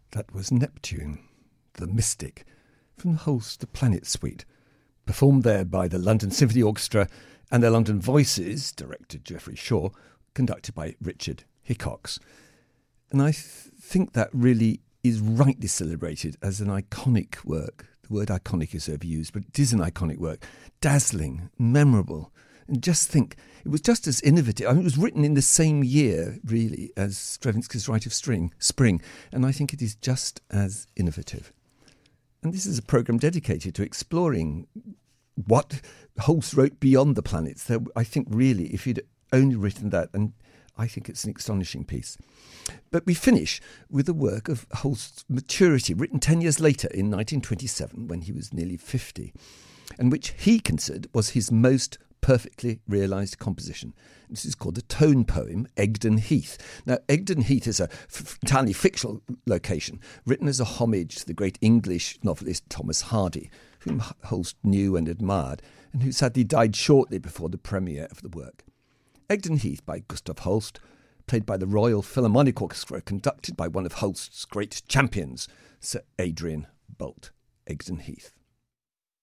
That was Neptune, the Mystic, from Holst's The Planet Suite, performed there by the London Symphony Orchestra and the London Voices, director Geoffrey Shaw, conducted by Richard Hickox. And I think that really is rightly celebrated as an iconic work. The word iconic is overused, but it is an iconic work. Dazzling, memorable. And just think, it was just as innovative. I mean, it was written in the same year, really, as Stravinsky's Rite of Spring. And I think it is just as innovative. And this is a programme dedicated to exploring what Holst wrote beyond the planets. So I think, really, if he'd only written that, and I think it's an astonishing piece. But we finish with a work of Holst's maturity, written 10 years later in 1927, when he was nearly 50, and which he considered was his most perfectly realised composition. This is called the tone poem, Egdon Heath. Now, Egdon Heath is a entirely fictional location, written as a homage to the great English novelist Thomas Hardy, whom Holst knew and admired, and who sadly died shortly before the premiere of the work. Egdon Heath by Gustav Holst, played by the Royal Philharmonic Orchestra, conducted by one of Holst's great champions, Sir Adrian Boult. Egdon Heath.